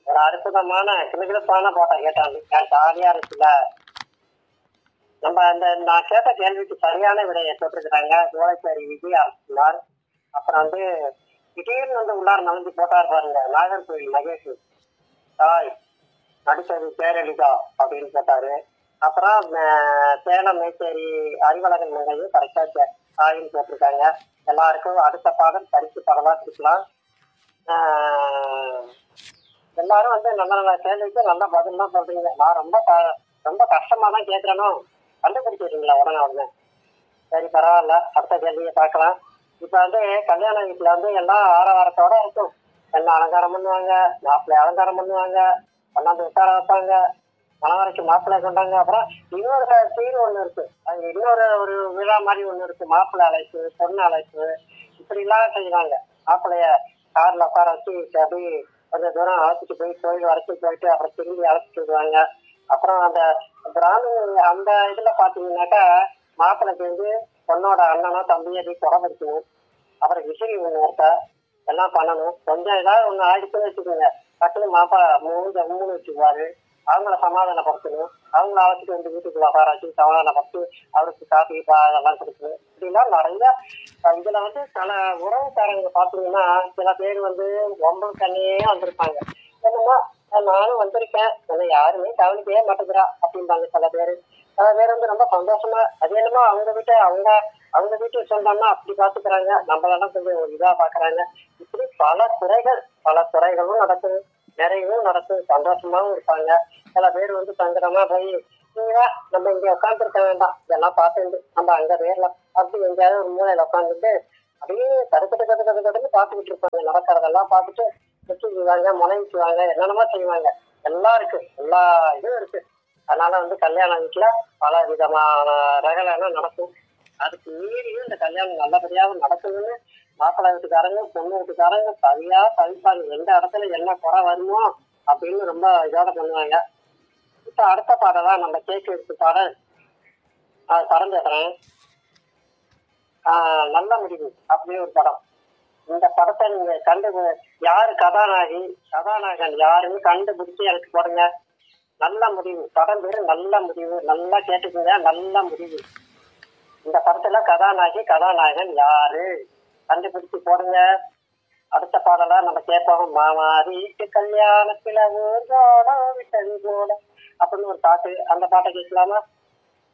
ஒரு அற்புதமான கிளுகிழப்பான பாட்டை கேட்டாங்க. ஜாலியா இருக்குல்ல. நம்ம அந்த நான் கேட்ட கேள்விக்கு சரியான விடையை போட்டிருக்கிறாங்க. சோலைச்சேரி விஜய் அரசுமார். அப்புறம் வந்து திடீர்னு வந்து உள்ளார நுழைஞ்சு போட்டார் பாருங்க, நாகர்கோவில் மகேஷ் தாய் நடித்தது ஜெயலலிதா அப்படின்னு போட்டாரு. அப்புறம் சேலம் மேச்சேரி அறிவழகன் மங்கையும் கரெக்டா தாயின்னு போட்டிருக்காங்க. எல்லாருக்கும் அடுத்த பாடல் பரிசு பரவா இருக்கலாம். எல்லாரும் வந்து நல்ல நல்ல கேள்விக்கு நல்ல பதில் தான் சொல்றீங்க. நான் ரொம்ப கஷ்டமா தான் கேட்கறேனோ, கண்டுபிடிச்சிருக்கீங்களா உடனே உடனே. சரி, பரவாயில்ல. அடுத்த கேள்வியை பார்க்கலாம். இப்ப வந்து கல்யாண வீட்டுல வந்து எல்லாம் ஆரவாரத்தோட இருக்கும். எல்லாம் அலங்காரம் பண்ணுவாங்க, மாப்பிள்ளை அலங்காரம் பண்ணுவாங்க, கொண்டாந்து உட்கார வைப்பாங்க, மணவரைக்கு மாப்பிள்ளை கொண்டாங்க. அப்புறம் இன்னொரு சீர் ஒண்ணு இருக்கு. அது இன்னொரு ஒரு விழா மாதிரி ஒண்ணு இருக்கு. மாப்பிள்ளை அழைப்பு, பொண்ணு அழைப்பு, இப்படி எல்லாம் செய்வாங்க. மாப்பிள்ளைய கார்ல உட்கார வச்சு அப்படி கொஞ்சம் தூரம் அழைச்சிட்டு போய் கோயில் வரைக்கும் போயிட்டு அப்புறம் திரும்பி அழைச்சிட்டு வருவாங்க. அப்புறம் அந்த பிராமண அந்த இதுல பாத்தீங்கன்னாக்கா மாப்பிள்ளைக்கு வந்து பொண்ணோட அண்ணனோ தம்பியோ போய் தொடர்படுத்தணும். அப்புறம் விசிறி ஒண்ணு ஒருத்த எல்லாம் பண்ணணும். கொஞ்சம் ஏதாவது ஒண்ணு ஆயிடுச்சுன்னு வச்சுக்கோங்க, டக்குனு மாப்பிள்ளை மூணு வச்சுக்குவாரு. அவங்கள சமாதானப்படுத்தணும். அவங்கள அழைச்சிட்டு வந்து வீட்டுக்குள்ள உட்கார வச்சு சமாதானப்படுத்தி அவருக்கு காப்பி அதெல்லாம் கொடுக்கணும். இப்படிலாம் நிறைய இதுல வந்து சில உறவுக்காரங்க பாத்தீங்கன்னா சில பேர் வந்து ஒன்பது கண்ணியே வந்திருப்பாங்க. என்னன்னா நானும் வந்திருக்கேன், என்னை யாருமே கவனிக்கவே மாட்டேங்கிறா அப்படின்பாங்க சில பேர். சில பேர் வந்து ரொம்ப சந்தோஷமா அது என்னமோ அவங்க வீட்டு சொந்தம்னா அப்படி பாத்துக்கிறாங்க, நம்மளெல்லாம் கொஞ்சம் இதா பாக்குறாங்க. இப்படி பல துறைகளும் நடக்குது, நிறையவும் நடக்கும், சந்தோஷமாவும் இருப்பாங்க. சில பேர் வந்து சங்கடமா போய் நீங்க நம்ம இங்க உட்காந்துருக்க வேண்டாம், இதெல்லாம் பார்த்துட்டு நம்ம அங்க போயிடலாம் அப்படி எங்கேயாவது ஒரு மூலையில உட்காந்துட்டு அப்படியே கடுக்கட்டு பார்த்துக்கிட்டு இருப்பாங்க. நடக்கிறதெல்லாம் பார்த்துட்டு வச்சுக்குவாங்க, முனைவிக்குவாங்க, என்னென்னமா செய்வாங்க. எல்லாம் இருக்கு, எல்லா இதுவும் இருக்கு. அதனால வந்து கல்யாண வீட்டுல பல விதமான ரகலாம் நடக்கும். அதுக்கு மீறியும் இந்த கல்யாணம் நல்லபடியாக நடக்குதுன்னு மாப்பிள்ளை வீட்டுக்காரங்க பொண்ணு வீட்டுக்காரங்க சரியா தவிப்பாங்க. எந்த இடத்துல என்ன குறை வருமோ அப்படின்னு ரொம்ப இதோட பண்ணுவாங்க. இப்ப அடுத்த பாடலா நம்ம கேக்கு எடுத்து பாடல் திறந்துடுறேன். நல்ல முடிவு அப்படின்னு ஒரு படம். இந்த படத்தை நீங்க யாரு கதாநாயகன் யாருன்னு கண்டுபிடிச்சு எனக்கு போடுங்க. நல்ல முடிவு, படம் பேரு நல்ல முடிவு. நல்லா கேட்டுக்குங்க, நல்ல முடிவு. இந்த படத்துல கதாநாயகன் யாரு கண்டுபிடிச்சு போடுங்க. அடுத்த பாடலா நம்ம கேட்போம். மாமா வீட்டு கல்யாணத்துல விட்டது போல அப்படின்னு ஒரு பாட்டு. அந்த பாட்டை கேட்கலாமா?